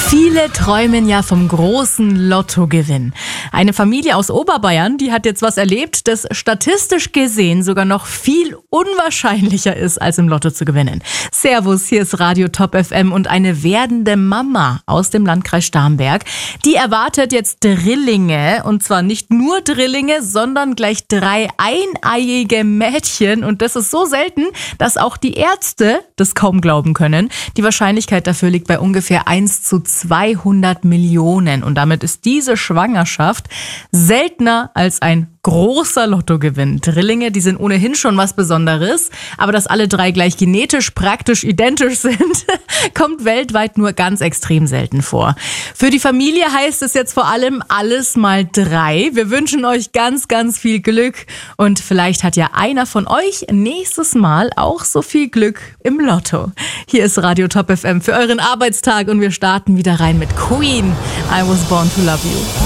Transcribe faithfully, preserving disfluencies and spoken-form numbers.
Viele träumen ja vom großen Lottogewinn. Eine Familie aus Oberbayern, die hat jetzt was erlebt, das statistisch gesehen sogar noch viel unwahrscheinlicher ist, als im Lotto zu gewinnen. Servus, hier ist Radio Top F M und eine werdende Mama aus dem Landkreis Starnberg. Die erwartet jetzt Drillinge, und zwar nicht nur Drillinge, sondern gleich drei eineiige Mädchen. Und das ist so selten, dass auch die Ärzte das kaum glauben können. Die Wahrscheinlichkeit dafür liegt bei ungefähr eins zu zweihundert Millionen. Und damit ist diese Schwangerschaft seltener als ein großer Lottogewinn. Drillinge, die sind ohnehin schon was Besonderes, aber dass alle drei gleich genetisch praktisch identisch sind, kommt weltweit nur ganz extrem selten vor. Für die Familie heißt es jetzt vor allem alles mal drei. Wir wünschen euch ganz, ganz viel Glück und vielleicht hat ja einer von euch nächstes Mal auch so viel Glück im Lotto. Hier ist Radio Top F M für euren Arbeitstag und wir starten wieder rein mit Queen. I was born to love you.